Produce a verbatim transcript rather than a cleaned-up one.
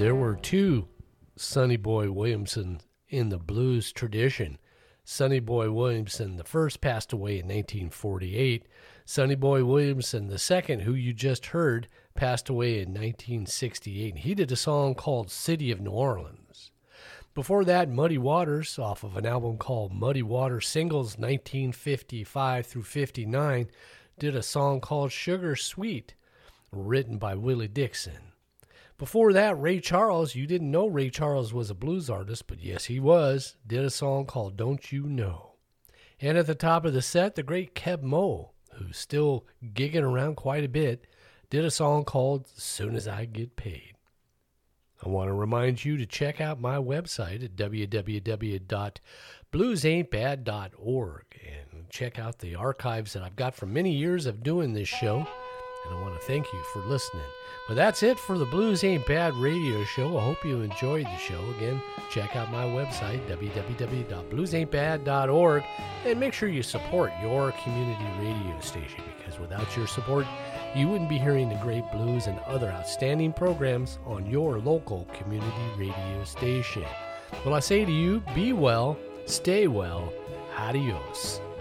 There were two Sonny Boy Williamson in the blues tradition. Sonny Boy Williamson the first passed away in nineteen forty-eight. Sonny Boy Williamson the second, who you just heard, passed away in nineteen sixty-eight. He did a song called City of New Orleans. Before that, Muddy Waters, off of an album called Muddy Waters Singles nineteen fifty-five through fifty-nine, did a song called Sugar Sweet, written by Willie Dixon. Before that, Ray Charles, you didn't know Ray Charles was a blues artist, but yes, he was, did a song called Don't You Know. And at the top of the set, the great Keb Mo, who's still gigging around quite a bit, did a song called Soon As I Get Paid. I want to remind you to check out my website at w w w dot blues ain't bad dot org and check out the archives that I've got from many years of doing this show. And I want to thank you for listening. But that's it for the Blues Ain't Bad radio show. I hope you enjoyed the show. Again, check out my website, w w w dot blues ain't bad dot org, and make sure you support your community radio station, because without your support, you wouldn't be hearing the great blues and other outstanding programs on your local community radio station. Well, I say to you, be well, stay well, adios.